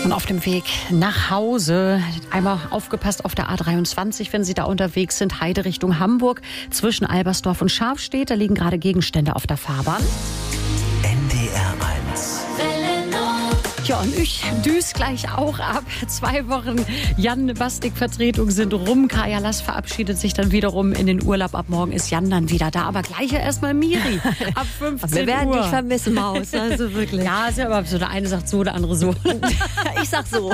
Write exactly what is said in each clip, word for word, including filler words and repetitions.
Und auf dem Weg nach Hause einmal aufgepasst auf der A dreiundzwanzig, wenn Sie da unterwegs sind, Heide Richtung Hamburg. Zwischen Albersdorf und Scharfstedt, da liegen gerade Gegenstände auf der Fahrbahn. N D R eins. Ja, und ich düse gleich auch ab. Zwei Wochen Jan Bastik-Vertretung sind rum. Kaja Lass verabschiedet sich dann wiederum in den Urlaub. Ab morgen ist Jan dann wieder da. Aber gleich ja erstmal Miri. Ab fünfzehn Uhr. Wir werden dich vermissen, Maus. Also wirklich. Ja, ist ja aber so. Der eine sagt so, der andere so. Ich sag so.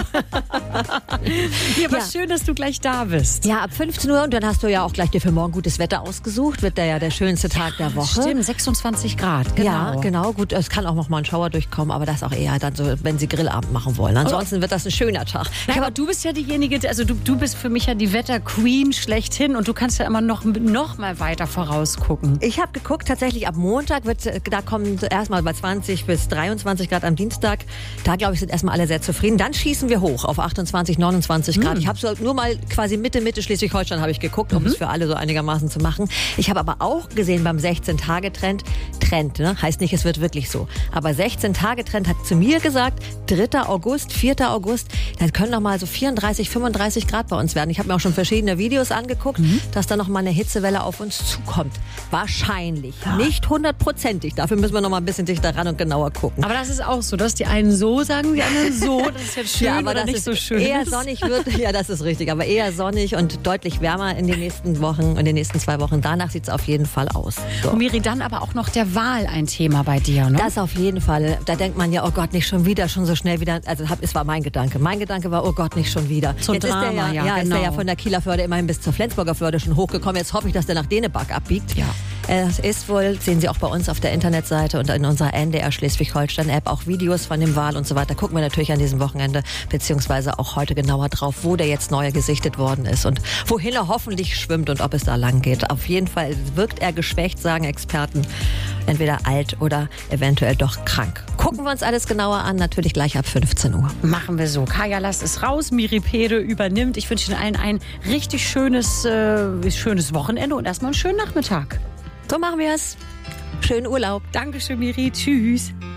Ja, aber Ja. schön, dass du gleich da bist. Ja, ab fünfzehn Uhr. Und dann hast du ja auch gleich dir für morgen gutes Wetter ausgesucht. Wird der ja der schönste Tag der Woche. Stimmt, sechsundzwanzig Grad. Genau. Ja, genau. Gut, es kann auch noch mal ein Schauer durchkommen, aber das auch eher dann so, wenn sie Grillabend machen wollen. Ansonsten wird das ein schöner Tag. Ja, aber du bist ja diejenige, also du, du bist für mich ja die Wetter-Queen schlechthin und du kannst ja immer noch, noch mal weiter vorausgucken. Ich habe geguckt, tatsächlich ab Montag wird, da kommen erstmal bei zwanzig bis dreiundzwanzig Grad am Dienstag. Da, glaube ich, sind erstmal alle sehr zufrieden. Dann schießen wir hoch auf achtundzwanzig, neunundzwanzig Grad. Mhm. Ich habe so nur mal quasi Mitte, Mitte Schleswig-Holstein habe ich geguckt, um Mhm. es für alle so einigermaßen zu machen. Ich habe aber auch gesehen beim sechzehn-Tage-Trend, Trend, ne? Heißt nicht, es wird wirklich so. Aber sechzehn-Tage-Trend hat zu mir gesagt, dritter August, vierter August, dann können noch mal so vierunddreißig, fünfunddreißig Grad bei uns werden. Ich habe mir auch schon verschiedene Videos angeguckt, Mhm. dass da noch mal eine Hitzewelle auf uns zukommt. Wahrscheinlich. Nicht hundertprozentig. Dafür müssen wir noch mal ein bisschen dichter ran und genauer gucken. Aber das ist auch so, dass die einen so sagen, die anderen so. Das ist jetzt schön ja, aber oder das nicht ist so schön. eher ist. sonnig wird. Ja, das ist richtig. Aber eher sonnig und deutlich wärmer in den nächsten Wochen und in den nächsten zwei Wochen. Danach sieht es auf jeden Fall aus. So. Und Miri, dann aber auch noch der Wahl ein Thema bei dir, ne? Das auf jeden Fall. Da denkt man ja, oh Gott, nicht schon wieder, schon so schnell wieder. Also hab, es war mein Gedanke. Mein Gedanke war, oh Gott, nicht schon wieder. Zum Jetzt ist der Drama, ja, ja, ja, ist der ja genau. von der Kieler Förde immerhin bis zur Flensburger Förde schon hochgekommen. Jetzt hoffe ich, dass der nach Dänemark abbiegt. Ja. Es ist wohl, sehen Sie auch bei uns auf der Internetseite und in unserer N D R Schleswig-Holstein-App auch Videos von dem Wal und so weiter. Gucken wir natürlich an diesem Wochenende, beziehungsweise auch heute genauer drauf, wo der jetzt neu gesichtet worden ist und wohin er hoffentlich schwimmt und ob es da lang geht. Auf jeden Fall wirkt er geschwächt, sagen Experten. Entweder alt oder eventuell doch krank. Gucken wir uns alles genauer an, natürlich gleich ab fünfzehn Uhr. Machen wir so. Kaja Lass ist raus, Miri Pede übernimmt. Ich wünsche Ihnen allen ein richtig schönes, äh, schönes Wochenende und erstmal einen schönen Nachmittag. So machen wir es. Schönen Urlaub. Dankeschön, Miri. Tschüss.